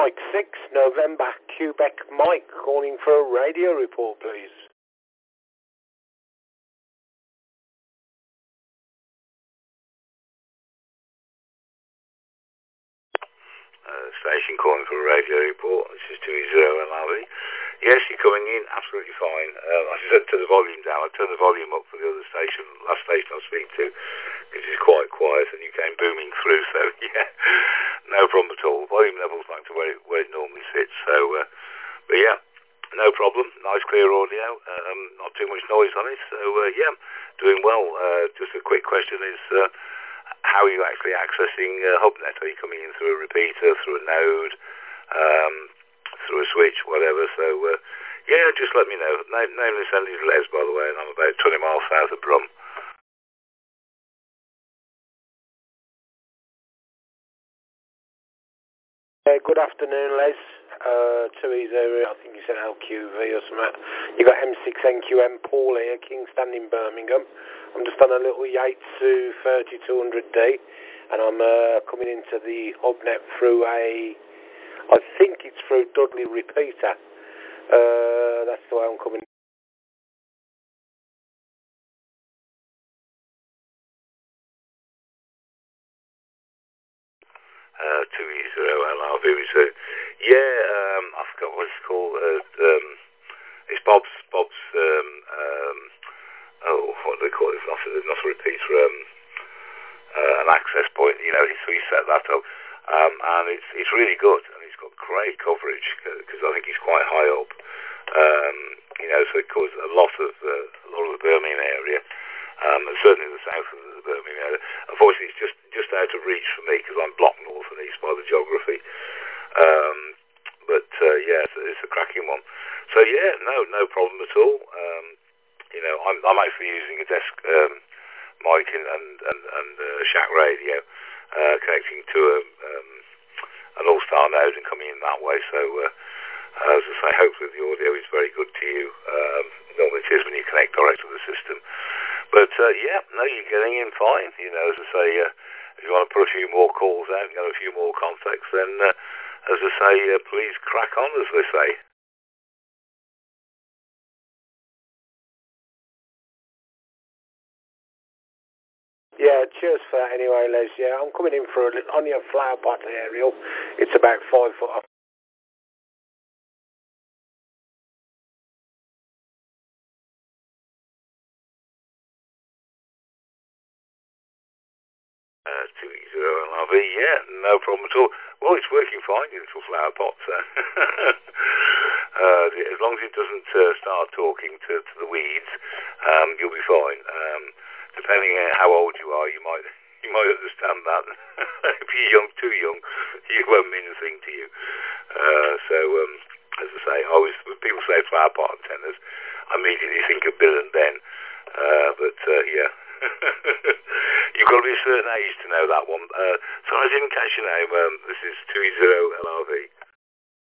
Mike 6, November, Quebec Mike, calling for a radio report, please. Station calling for a radio report. This is 20 LRV. Yes, you're coming in absolutely fine. I said to the volume down. I turned the volume up for the other station, last station I was speaking to, because it's quite quiet and you came booming through. So yeah, no problem at all. Volume level's back to where it normally sits. So, but yeah, no problem. Nice clear audio. Not too much noise on it. So yeah, doing well. Just a quick question is. How are you actually accessing HubNet? Are you coming in through a repeater, through a node, through a switch, whatever? So, yeah, just let me know. Name this end is Les, by the way, and I'm about 20 miles south of Brum. Good afternoon, Les. 2E0, I think you said LQV or something. You got M6NQM Paul here, Kingston in Birmingham. I'm just on a little Yaesu 3200D, and I'm coming into the HubNet through I think it's through Dudley Repeater. That's the way I'm coming. 2E0 LRV. So, yeah, I forgot what it's called. It's Bob's, what do they call it? It's not a repeater, an access point, you know, so he set that up. And it's really good, and it's got great coverage, because I think he's quite high up. You know, so it covers a lot of the Birmingham area, and certainly the south of the Birmingham area. Unfortunately, it's just out of reach for me, because I'm blocked north and east by the geography. But yeah, it's a cracking one. So yeah, no problem at all. You know, I'm actually using a desk mic and shack radio, connecting to an all-star node and coming in that way. So as I say, hopefully the audio is very good to you. Normally it is when you connect direct to the system. But yeah, no, you're getting in fine. You know, as I say, if you want to put a few more calls out and get a few more contacts, then as I say, please crack on, as they say. Yeah, cheers for that anyway, Les. Yeah, I'm coming in for on your flower pot aerial. It's about 5 foot up. 2E0 LRV, yeah, no problem at all. Well, it's working fine, your little flower pot. So. As long as it doesn't start talking to the weeds, you'll be fine. Depending on how old you are, you might understand that. If you're too young, it won't mean a thing to you. So, as I say, when people say flower pot antennas, I immediately think of Bill and Ben. But yeah. You've got to be a certain age to know that one. So I didn't catch your name. This is 2E0 LRV.